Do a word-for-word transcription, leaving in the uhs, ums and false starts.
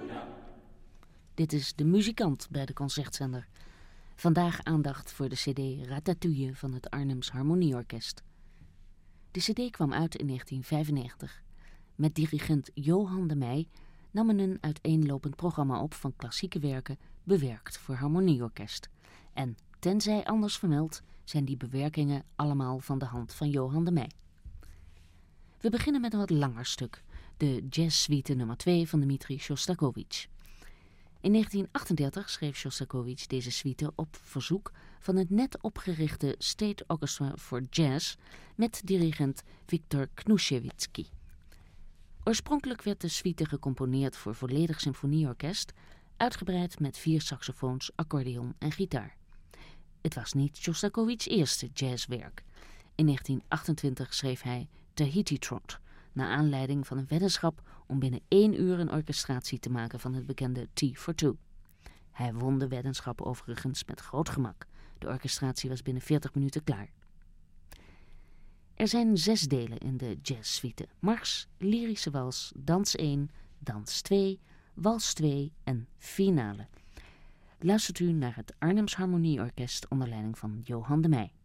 Dit is De Muzikant bij de Concertzender. Vandaag aandacht voor de cd Ratatouille van het Arnhems Harmonieorkest. De cd kwam uit in negentien vijfennegentig. Met dirigent Johan de Meij nam men een uiteenlopend programma op van klassieke werken bewerkt voor harmonieorkest. En, tenzij anders vermeld, zijn die bewerkingen allemaal van de hand van Johan de Meij. We beginnen met een wat langer stuk, de Jazzsuite nummer twee van Dmitri Sjostakovich. In negentien achtendertig schreef Sjostakovich deze suite op verzoek van het net opgerichte State Orchestra for Jazz met dirigent Viktor Knuschewitsky. Oorspronkelijk werd de suite gecomponeerd voor volledig symfonieorkest, uitgebreid met vier saxofoons, accordeon en gitaar. Het was niet Sjostakovichs eerste jazzwerk. In negentien achtentwintig schreef hij Tahiti Trot, naar aanleiding van een weddenschap om binnen één uur een orchestratie te maken van het bekende Tea for Two. Hij won de weddenschap overigens met groot gemak. De orchestratie was binnen veertig minuten klaar. Er zijn zes delen in de jazzsuite: Mars, Lyrische Wals, Dans één, Dans twee, Wals twee en Finale. Luistert u naar het Arnhems Harmonieorkest onder leiding van Johan de Meij.